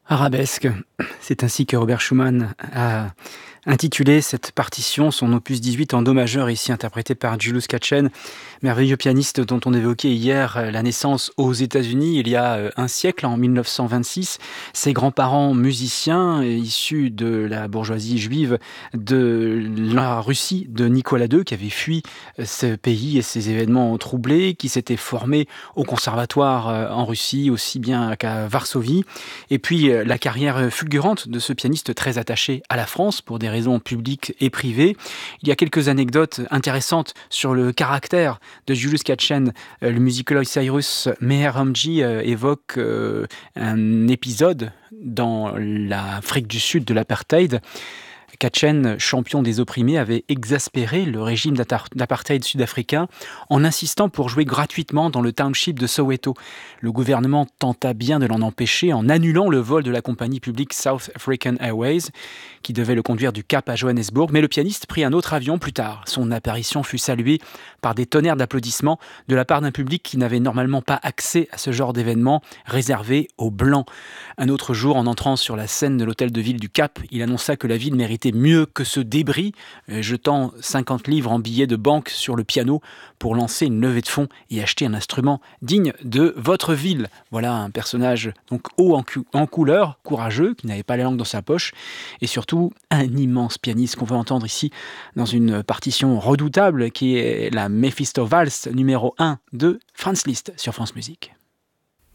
Arabesque, c'est ainsi que Robert Schumann a intitulé cette partition, son opus 18 en do majeur, ici interprété par Julius Katchen, merveilleux pianiste dont on évoquait hier la naissance aux États-Unis il y a un siècle, en 1926. Ses grands-parents musiciens, issus de la bourgeoisie juive de la Russie de Nicolas II, qui avait fui ce pays et ses événements troublés, qui s'était formé au conservatoire en Russie, aussi bien qu'à Varsovie. Et puis la carrière fulgurante de ce pianiste très attaché à la France pour des raisons publiques et privées. Il y a quelques anecdotes intéressantes sur le caractère de Julius Katchen. Le musicologue Cyrus Meher-Hamji évoque un épisode dans l'Afrique du Sud de l'apartheid. Katchen, champion des opprimés, avait exaspéré le régime d'apartheid sud-africain en insistant pour jouer gratuitement dans le township de Soweto. Le gouvernement tenta bien de l'en empêcher en annulant le vol de la compagnie publique South African Airways, qui devait le conduire du Cap à Johannesburg, mais le pianiste prit un autre avion plus tard. Son apparition fut saluée par des tonnerres d'applaudissements de la part d'un public qui n'avait normalement pas accès à ce genre d'événement réservé aux Blancs. Un autre jour, en entrant sur la scène de l'hôtel de ville du Cap, il annonça que la ville méritait mieux que ce débris, jetant 50 livres en billets de banque sur le piano pour lancer une levée de fonds et acheter un instrument digne de votre ville. Voilà un personnage donc haut en couleur, courageux, qui n'avait pas la langue dans sa poche, et surtout un immense pianiste qu'on va entendre ici dans une partition redoutable qui est la Mephisto Valse numéro 1 de Franz Liszt sur France Musique.